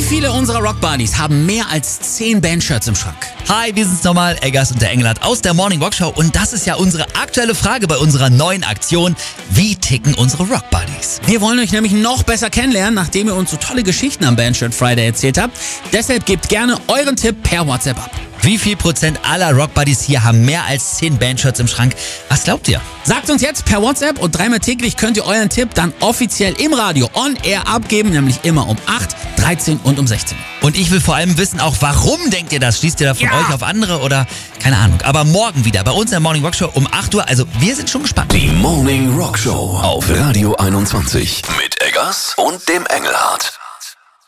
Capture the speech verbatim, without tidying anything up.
viele unserer Rock-Buddies haben mehr als zehn Bandshirts im Schrank? Hi, wir sind's nochmal, Eggers und der Engelhardt aus der Morning Rock Show. Und das ist ja unsere aktuelle Frage bei unserer neuen Aktion. Wie ticken unsere Rock-Buddies? Wir wollen euch nämlich noch besser kennenlernen, nachdem ihr uns so tolle Geschichten am Bandshirt Friday erzählt habt. Deshalb gebt gerne euren Tipp per WhatsApp ab. Wie viel Prozent aller Rock-Buddies hier haben mehr als zehn Bandshirts im Schrank? Was glaubt ihr? Sagt uns jetzt per WhatsApp und dreimal täglich könnt ihr euren Tipp dann offiziell im Radio on air abgeben, nämlich immer um acht, dreizehn und um sechzehn. Und ich will vor allem wissen auch, warum denkt ihr das? Schließt ihr da von Ja. euch auf andere oder keine Ahnung. Aber morgen wieder bei uns in der Morning Rock Show um acht Uhr. Also wir sind schon gespannt. Die Morning Rock Show auf Radio einundzwanzig mit Eggers und dem Engelhardt.